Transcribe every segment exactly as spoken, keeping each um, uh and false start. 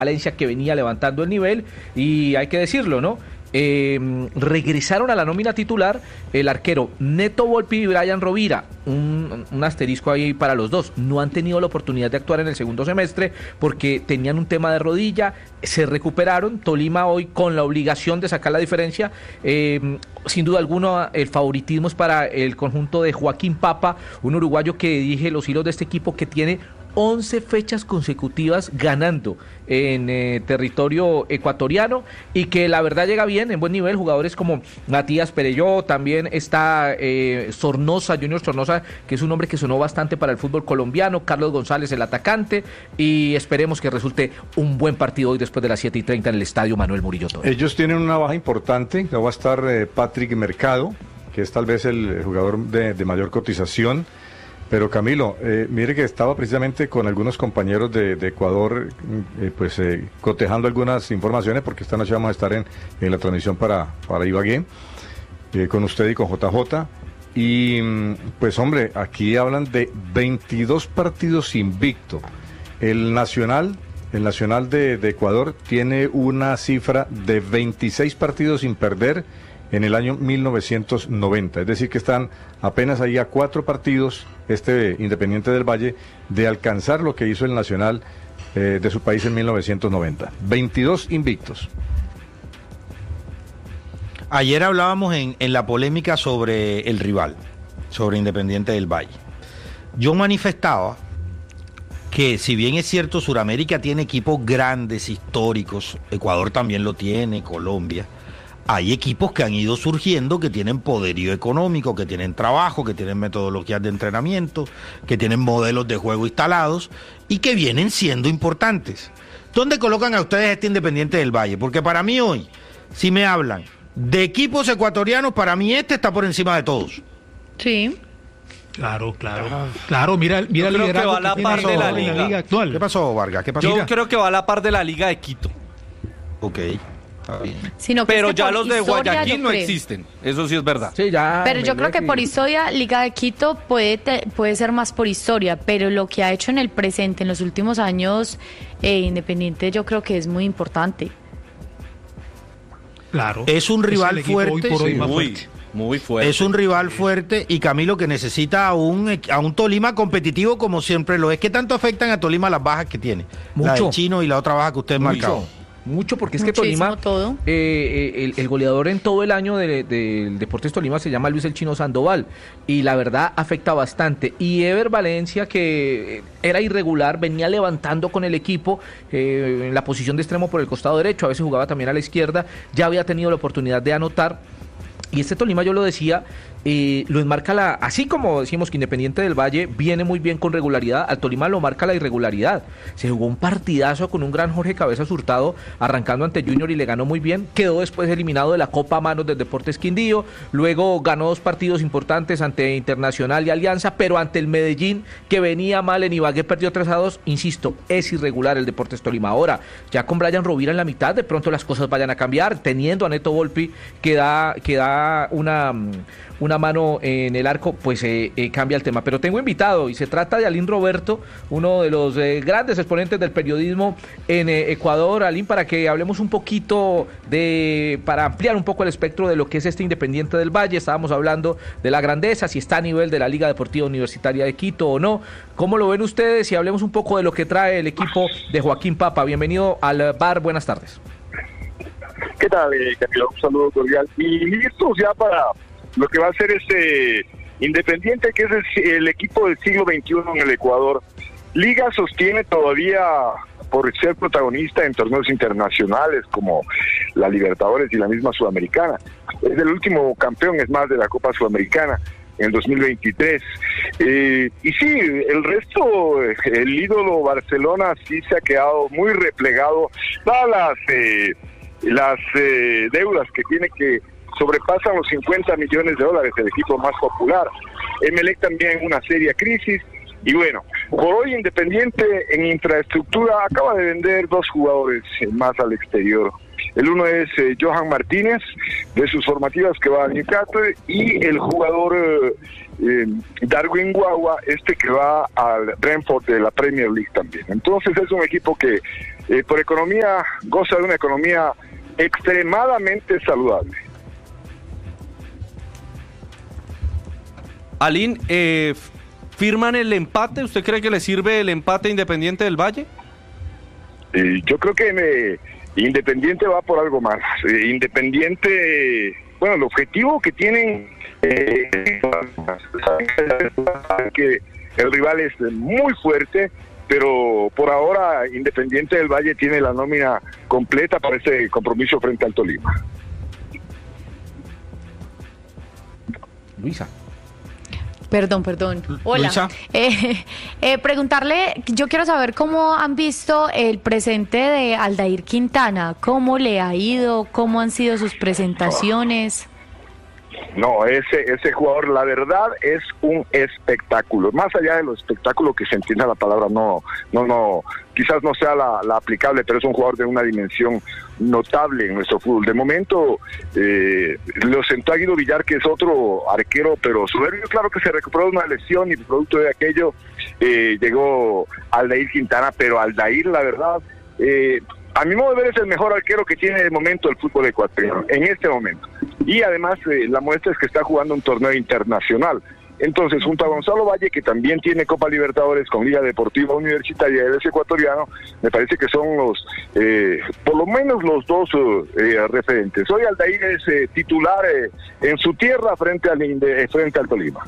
Valencia, que venía levantando el nivel, y hay que decirlo, ¿no? Eh, regresaron a la nómina titular el arquero Neto Volpi y Brian Rovira, un, un asterisco ahí para los dos. No han tenido la oportunidad de actuar en el segundo semestre porque tenían un tema de rodilla, se recuperaron. Tolima hoy con la obligación de sacar la diferencia. Eh, sin duda alguna el favoritismo es para el conjunto de Joaquín Papa, un uruguayo que dirige los hilos de este equipo, que tiene once fechas consecutivas ganando en eh, territorio ecuatoriano, y que la verdad llega bien, en buen nivel. Jugadores como Matías Perelló, también está eh, Sornosa, Junior Sornosa, que es un hombre que sonó bastante para el fútbol colombiano, Carlos González, el atacante, y esperemos que resulte un buen partido hoy después de las siete y treinta en el estadio Manuel Murillo Toro. Ellos tienen una baja importante, que va a estar eh, Patrick Mercado, que es tal vez el jugador de, de mayor cotización. Pero Camilo, eh, mire que estaba precisamente con algunos compañeros de, de Ecuador, eh, pues eh, cotejando algunas informaciones, porque esta noche vamos a estar en, en la transmisión para, para Ibagué, eh, con usted y con J J. Y pues hombre, aquí hablan de veintidós partidos invicto. El Nacional, el Nacional de, de Ecuador tiene una cifra de veintiséis partidos sin perder en el año mil novecientos noventa, es decir que están apenas ahí a cuatro partidos, este Independiente del Valle, de alcanzar lo que hizo el Nacional eh, de su país en mil novecientos noventa, veintidós invictos. Ayer hablábamos en, en la polémica sobre el rival, sobre Independiente del Valle. Yo manifestaba que si bien es cierto, Sudamérica tiene equipos grandes, históricos, Ecuador también lo tiene, Colombia, hay equipos que han ido surgiendo, que tienen poderío económico, que tienen trabajo, que tienen metodologías de entrenamiento, que tienen modelos de juego instalados y que vienen siendo importantes. ¿Dónde colocan a ustedes este Independiente del Valle? Porque para mí hoy, si me hablan de equipos ecuatorianos, para mí este está por encima de todos. Sí. Claro, claro. Claro, mira, mira el liderazgo que va a la par de la liga. liga actual. ¿Qué pasó, Vargas? ¿Qué pasó? Yo Mira. creo que va a la par de la Liga de Quito. Ok. Sino que Pero es que ya por los de historia, Guayaquil yo no creo. existen. Eso sí es verdad. Sí, ya, Pero yo creo que y- por historia, Liga de Quito puede te- puede ser más por historia, pero lo que ha hecho en el presente, en los últimos años, eh, Independiente, yo creo que es muy importante. Claro. Es un rival el equipo hoy fuerte, por hoy sí, más Muy, fuerte. muy fuerte. es un rival fuerte y Camilo que necesita a un, a un Tolima competitivo como siempre lo es. ¿Qué tanto afectan a Tolima las bajas que tiene? La Mucho. del Chino y la otra baja que usted marcó. Mucho, mucho, porque es que Muchísimo Tolima, todo. eh, eh, el, el goleador en todo el año de- de- del Deportes Tolima se llama Luis el Chino Sandoval, y la verdad afecta bastante. Y Ever Valencia, que eh, era irregular, venía levantando con el equipo eh, en la posición de extremo por el costado derecho, a veces jugaba también a la izquierda, ya había tenido la oportunidad de anotar. Y este Tolima, yo lo decía, eh, lo enmarca la, así como decimos que Independiente del Valle viene muy bien con regularidad, al Tolima lo marca la irregularidad. Se jugó un partidazo con un gran Jorge Cabezas Hurtado, arrancando ante Junior y le ganó muy bien, quedó después eliminado de la Copa a manos del Deportes Quindío, luego ganó dos partidos importantes ante Internacional y Alianza, pero ante el Medellín, que venía mal en Ibagué, perdió tres a dos, insisto, es irregular el Deportes Tolima. Ahora, ya con Brian Rovira en la mitad, de pronto las cosas vayan a cambiar, teniendo a Neto Volpi, que da, que da una, una mano en el arco, pues eh, eh, cambia el tema. Pero tengo invitado, y se trata de Alín Roberto, uno de los eh, grandes exponentes del periodismo en eh, Ecuador. Alín, para que hablemos un poquito de, para ampliar un poco el espectro de lo que es este Independiente del Valle. Estábamos hablando de la grandeza, si está a nivel de la Liga Deportiva Universitaria de Quito o no. ¿Cómo lo ven ustedes? Y hablemos un poco de lo que trae el equipo de Joaquín Papa. Bienvenido al bar, buenas tardes. ¿Qué tal, eh, Camilo? Un saludo cordial. Y listos ya para lo que va a ser este Independiente, que es el, el equipo del siglo veintiuno en el Ecuador. Liga sostiene todavía por ser protagonista en torneos internacionales como la Libertadores y la misma Sudamericana. Es el último campeón, es más, de la Copa Sudamericana en el dos mil veintitrés. Eh, y sí, el resto, el ídolo Barcelona sí se ha quedado muy replegado, dadas las... Eh, las eh, deudas que tiene, que sobrepasan los cincuenta millones de dólares, el equipo más popular. Emelec también en una seria crisis. Y bueno, por hoy Independiente en infraestructura acaba de vender dos jugadores más al exterior. El uno es eh, Johan Martínez, de sus formativas, que va a Newcastle, y el jugador eh, eh, Darwin Guagua, este que va al Brentford de la Premier League también. Entonces es un equipo que eh, por economía, goza de una economía extremadamente saludable. Alin, eh, ¿firman el empate? ¿Usted cree que le sirve el empate a Independiente del Valle? Eh, yo creo que eh, Independiente va por algo más. Eh, Independiente, bueno, el objetivo que tienen eh, que el rival es muy fuerte, pero por ahora Independiente del Valle tiene la nómina completa para ese compromiso frente al Tolima. Luisa. Perdón, perdón. Hola. Luisa. Eh, eh, preguntarle, yo quiero saber cómo han visto el presente de Aldair Quintana, cómo le ha ido, cómo han sido sus presentaciones. No, ese ese jugador, la verdad, es un espectáculo. Más allá de lo espectáculo que se entienda la palabra, no, no, no, quizás no sea la, la aplicable, pero es un jugador de una dimensión notable en nuestro fútbol. De momento, eh, lo sentó a Guido Villar, que es otro arquero, pero soberbio. Claro que se recuperó de una lesión y producto de aquello eh, llegó Aldair Quintana, pero Aldair, la verdad, eh, a mi modo de ver, es el mejor arquero que tiene de momento el fútbol ecuatoriano, en este momento. Y además, eh, la muestra es que está jugando un torneo internacional. Entonces, junto a Gonzalo Valle, que también tiene Copa Libertadores con Liga Deportiva Universitaria, él es ecuatoriano, me parece que son los, eh, por lo menos los dos eh, referentes. Hoy Aldair es eh, titular eh, en su tierra frente al, Inde, frente al Tolima.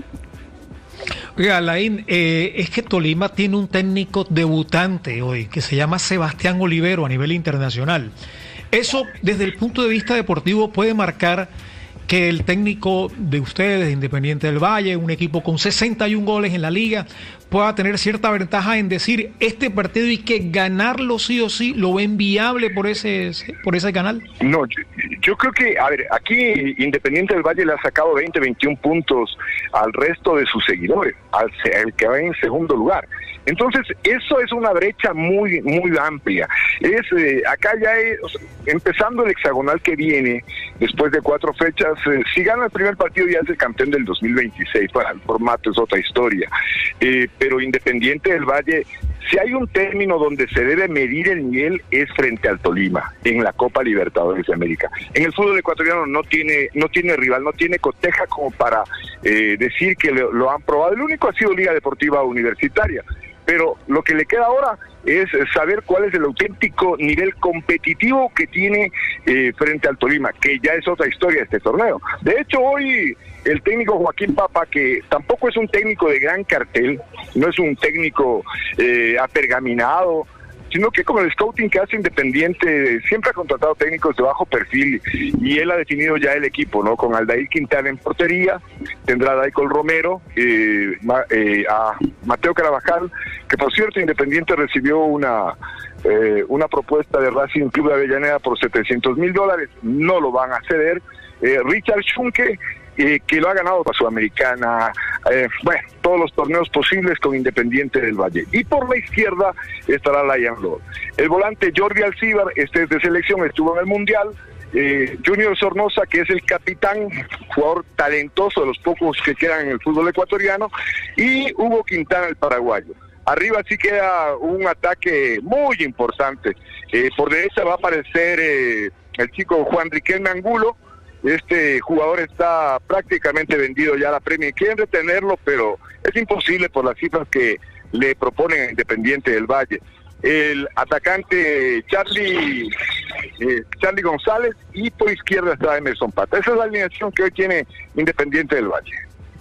Oiga, Alain, eh, es que Tolima tiene un técnico debutante hoy que se llama Sebastián Olivero a nivel internacional. Eso, desde el punto de vista deportivo, puede marcar que el técnico de ustedes, Independiente del Valle, un equipo con sesenta y un goles en la liga, pueda tener cierta ventaja en decir, este partido hay que ganarlo sí o sí. ¿Lo ven viable por ese, por ese canal? No, yo, yo creo que, a ver, aquí Independiente del Valle le ha sacado veinte, veintiún puntos al resto de sus seguidores, al el que va en segundo lugar. Entonces, eso es una brecha muy, muy amplia. Es eh, acá ya es, o sea, empezando el hexagonal que viene, después de cuatro fechas, eh, si gana el primer partido ya es el campeón del dos mil veintiséis, para el formato es otra historia. Eh, pero Independiente del Valle, si hay un término donde se debe medir el nivel, es frente al Tolima, en la Copa Libertadores de América. En el fútbol ecuatoriano no tiene, no tiene rival, no tiene coteja como para eh, decir que lo, lo han probado. El único ha sido Liga Deportiva Universitaria. Pero lo que le queda ahora es saber cuál es el auténtico nivel competitivo que tiene eh, frente al Tolima, que ya es otra historia este torneo. De hecho, hoy el técnico Joaquín Papa, que tampoco es un técnico de gran cartel, no es un técnico eh, apergaminado, sino que con el scouting que hace Independiente siempre ha contratado técnicos de bajo perfil y él ha definido ya el equipo, ¿no? Con Aldair Quintana en portería, tendrá a Daicol Romero, eh, eh, a Mateo Carabajal, que por cierto Independiente recibió una eh, una propuesta de Racing Club de Avellaneda por setecientos mil dólares, no lo van a ceder. eh, Richard Schunke, Eh, que lo ha ganado la Sudamericana, eh, bueno, todos los torneos posibles con Independiente del Valle. Y por la izquierda estará Lion Lord. El volante Jordi Alcíbar, este es de selección, estuvo en el Mundial. Eh, Junior Sornosa, que es el capitán, jugador talentoso de los pocos que quedan en el fútbol ecuatoriano. Y Hugo Quintana, el paraguayo. Arriba sí queda un ataque muy importante. Eh, por derecha va a aparecer eh, el chico Juan Riquelme Angulo. Este jugador está prácticamente vendido ya a la Premier. Quieren retenerlo, pero es imposible por las cifras que le proponen a Independiente del Valle. El atacante Charlie eh, Charlie González y por izquierda está Emerson Pata. Esa es la alineación que hoy tiene Independiente del Valle.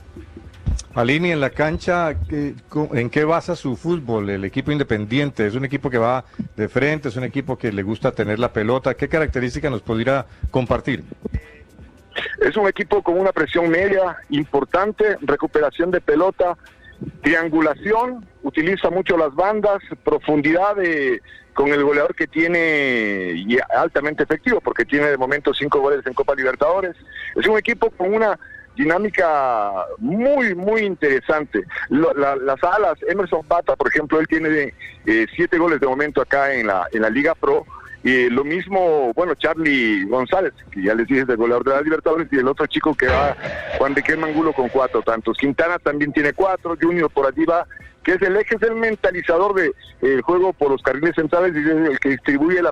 Alini, en la cancha, ¿en qué basa su fútbol el equipo Independiente? ¿Es un equipo que va de frente? ¿Es un equipo que le gusta tener la pelota? ¿Qué características nos podría compartir? Es un equipo con una presión media importante, recuperación de pelota, triangulación, utiliza mucho las bandas, profundidad de, con el goleador que tiene y altamente efectivo, porque tiene de momento cinco goles en Copa Libertadores. Es un equipo con una dinámica muy, muy interesante. Lo, la, las alas, Emerson Pata, por ejemplo, él tiene eh, siete goles de momento acá en la, en la Liga Pro. Y lo mismo, bueno, Charlie González, que ya les dije, es el goleador de la Libertadores, y el otro chico que va, Juan Riquelme Angulo, con cuatro tantos. Quintana también tiene cuatro, Junior por allí va, que es el eje, es el mentalizador del de, eh, juego por los carriles centrales, y es el que distribuye la